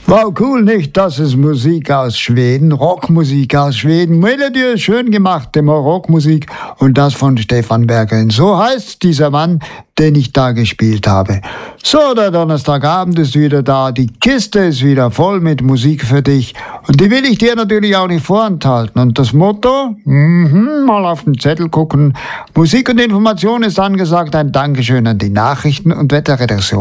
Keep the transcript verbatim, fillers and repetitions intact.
Wow, cool, nicht? Das ist Musik aus Schweden, Rockmusik aus Schweden. Melodie, schön gemachte Rockmusik und das von Stefan Berggren. So heißt dieser Mann, den ich da gespielt habe. So, der Donnerstagabend ist wieder da, die Kiste ist wieder voll mit Musik für dich und die will ich dir natürlich auch nicht vorenthalten. Und das Motto? Mhm, mal auf den Zettel gucken. Musik und Information ist angesagt. Ein Dankeschön an die Nachrichten- und Wetterredaktion.